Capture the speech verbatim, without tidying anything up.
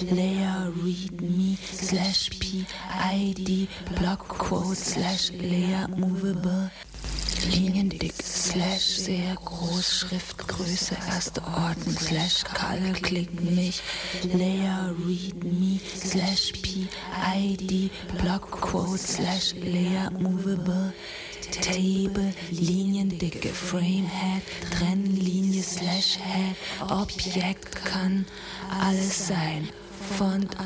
Layer read me slash p I D block quote slash layer movable Liniendick slash sehr groß Schriftgröße erste Ordnung slash Color klick mich Layer read me slash p I D block quote slash layer movable Table, Liniendicke, Framehead, Trennlinie slash Head, Objekt kann alles sein. Font